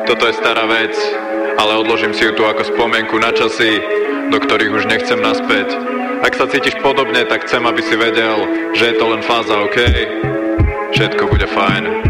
Toto je stará vec, ale odložím si ju tu ako spomienku na časy, do ktorých už nechcem naspäť. Ak sa cítiš podobne, tak chcem, aby si vedel, že je to len fáza, OK? Všetko bude fajn.